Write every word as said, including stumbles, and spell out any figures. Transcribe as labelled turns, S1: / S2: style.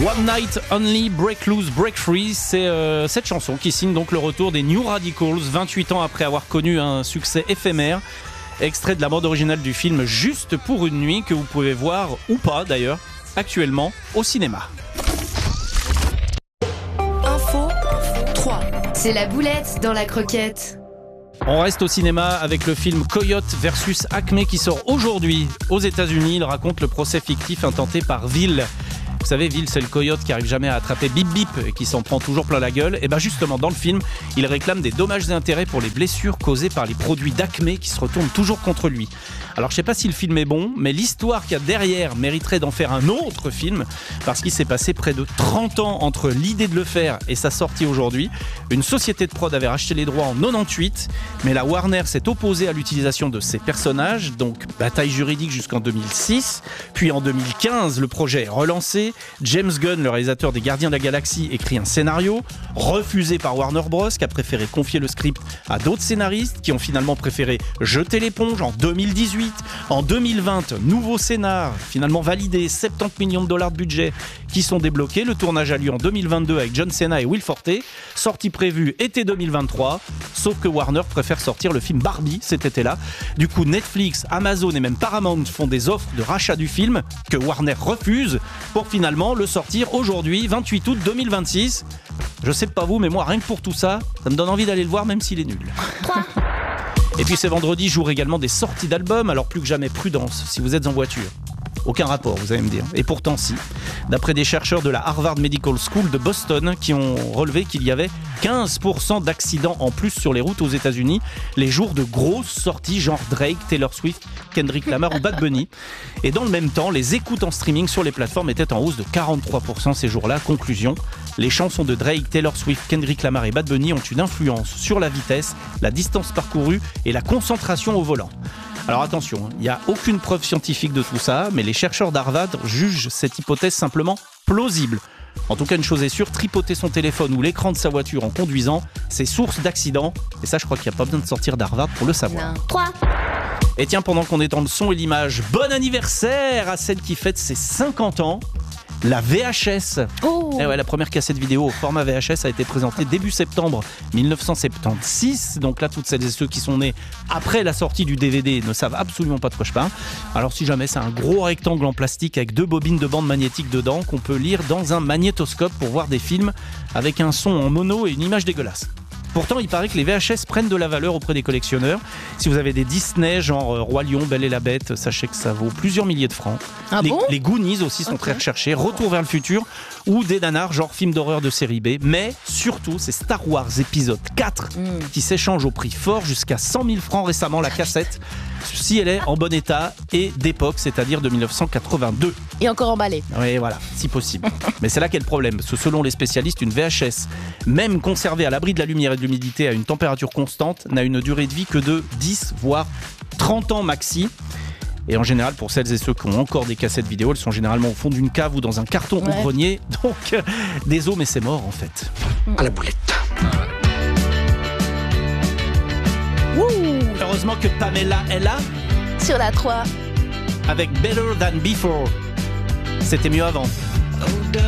S1: One Night Only, Break Loose, Break Free, c'est euh, cette chanson qui signe donc le retour des New Radicals, vingt-huit ans après avoir connu un succès éphémère. Extrait de la bande originale du film Juste pour une nuit, que vous pouvez voir, ou pas d'ailleurs, actuellement au cinéma.
S2: Info trois.
S3: C'est la boulette dans la croquette.
S1: On reste au cinéma avec le film Coyote versus Acme qui sort aujourd'hui aux États-Unis. Il raconte le procès fictif intenté par Will. Vous savez, Will, c'est le coyote qui arrive jamais à attraper Bip Bip et qui s'en prend toujours plein la gueule. Et bien justement, dans le film, il réclame des dommages et intérêts pour les blessures causées par les produits d'Acme qui se retournent toujours contre lui. Alors je sais pas si le film est bon, mais l'histoire qu'il y a derrière mériterait d'en faire un autre film, parce qu'il s'est passé près de trente ans entre l'idée de le faire et sa sortie aujourd'hui. Une société de prod avait racheté les droits en quatre-vingt-dix-huit, mais la Warner s'est opposée à l'utilisation de ces personnages, donc bataille juridique jusqu'en deux mille six. Puis en deux mille quinze, le projet est relancé. James Gunn, le réalisateur des Gardiens de la Galaxie, écrit un scénario, refusé par Warner Bros, qui a préféré confier le script à d'autres scénaristes, qui ont finalement préféré jeter l'éponge en deux mille dix-huit. En deux mille vingt, nouveau scénar, finalement validé, soixante-dix millions de dollars de budget qui sont débloqués. Le tournage a lieu en deux mille vingt-deux avec John Cena et Will Forte. Sortie prévue été deux mille vingt-trois, sauf que Warner préfère sortir le film Barbie cet été-là. Du coup, Netflix, Amazon et même Paramount font des offres de rachat du film que Warner refuse pour finalement le sortir aujourd'hui, vingt-huit août deux mille vingt-six. Je sais pas vous, mais moi, rien que pour tout ça, ça me donne envie d'aller le voir même s'il est nul. Et puis c'est vendredi, jour également des sorties d'albums, alors plus que jamais prudence si vous êtes en voiture. Aucun rapport, vous allez me dire. Et pourtant si. D'après des chercheurs de la Harvard Medical School de Boston qui ont relevé qu'il y avait quinze pour cent d'accidents en plus sur les routes aux États-Unis les jours de grosses sorties genre Drake, Taylor Swift, Kendrick Lamar ou Bad Bunny. Et dans le même temps, les écoutes en streaming sur les plateformes étaient en hausse de quarante-trois pour cent ces jours-là. Conclusion, les chansons de Drake, Taylor Swift, Kendrick Lamar et Bad Bunny ont une influence sur la vitesse, la distance parcourue et la concentration au volant. Alors attention, il n'y a aucune preuve scientifique de tout ça, mais les chercheurs d'Harvard jugent cette hypothèse simplement plausible. En tout cas, une chose est sûre, tripoter son téléphone ou l'écran de sa voiture en conduisant, c'est source d'accidents. Et ça, je crois qu'il n'y a pas besoin de sortir d'Harvard pour le savoir.
S3: Non. trois.
S1: Et tiens, pendant qu'on est dans le son et l'image, bon anniversaire à celle qui fête ses cinquante ans, la V H S.
S3: Oh.
S1: Eh ouais, la première cassette vidéo au format V H S a été présentée début septembre dix-neuf cent soixante-seize. Donc là, toutes celles et ceux qui sont nés après la sortie du D V D ne savent absolument pas de quoi je parle. Alors si jamais, c'est un gros rectangle en plastique avec deux bobines de bande magnétique dedans qu'on peut lire dans un magnétoscope pour voir des films avec un son en mono et une image dégueulasse. Pourtant, il paraît que les V H S prennent de la valeur auprès des collectionneurs. Si vous avez des Disney, genre Roi Lion, Belle et la Bête, sachez que ça vaut plusieurs milliers de francs.
S3: Ah
S1: les,
S3: bon
S1: les Goonies aussi sont
S3: okay.
S1: très recherchés. Retour vers le futur ou des nanars, genre film d'horreur de série B. Mais surtout, c'est Star Wars épisode quatre mm. qui s'échange au prix fort jusqu'à cent mille francs récemment la cassette. Si elle est en bon état et d'époque, c'est-à-dire de dix-neuf cent quatre-vingt-deux.
S3: Et encore emballée.
S1: Oui, voilà, si possible. Mais c'est là qu'est le problème, parce que selon les spécialistes, une V H S, même conservée à l'abri de la lumière et de l'humidité à une température constante, n'a une durée de vie que de dix voire trente ans maxi. Et en général, pour celles et ceux qui ont encore des cassettes vidéo, elles sont généralement au fond d'une cave ou dans un carton ouais. au grenier. Donc, euh, désolé, mais c'est mort en fait.
S2: À la boulette.
S1: Ouh, heureusement que Pamela est là.
S3: Sur la trois.
S1: Avec Better Than Before. C'était mieux avant.